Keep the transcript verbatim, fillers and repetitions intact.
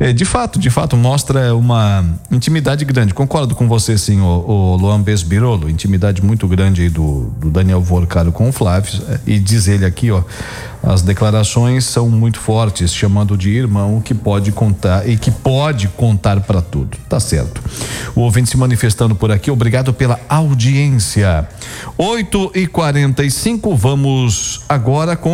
É, de fato, de fato, mostra uma intimidade grande. Concordo com você, sim, o, o Luan Besbirolo. Intimidade muito grande aí do, do Daniel Volcaro com o Flávio. E diz ele aqui, ó, as declarações são muito fortes, chamando de irmão que pode contar e que pode contar para tudo. Tá certo. O ouvinte se manifestando por aqui, obrigado pela audiência. oito e quarenta e cinco, vamos agora com